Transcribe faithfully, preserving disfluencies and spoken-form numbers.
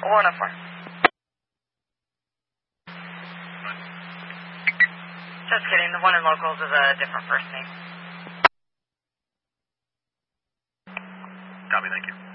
one oh four. Just kidding, the one in locals is a different first name. Copy, thank you.